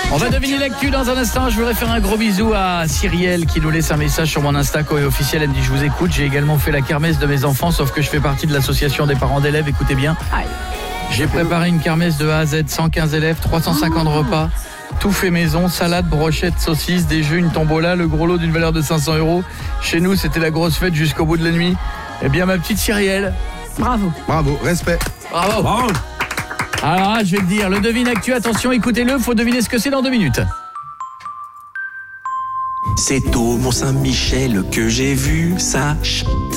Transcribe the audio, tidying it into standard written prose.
On va deviner l'actu dans un instant. Je voudrais faire un gros bisou à Cyrielle qui nous laisse un message sur mon Insta Coé officiel. Elle me dit je vous écoute. J'ai également fait la kermesse de mes enfants, sauf que je fais partie de l'association des parents d'élèves. Écoutez bien. J'ai préparé une kermesse de A à Z, 115 élèves, 350 repas. Tout fait maison, salade, brochettes, saucisses, des jeux, une tombola, le gros lot d'une valeur de 500 €. Chez nous, c'était la grosse fête jusqu'au bout de la nuit. Eh bien, ma petite Cyrielle. Bravo. Bravo, respect. Bravo. Bravo. Alors là, je vais te dire, le devine actu, attention, écoutez-le, faut deviner ce que c'est dans 2 minutes. C'est au Mont-Saint-Michel que j'ai vu ça.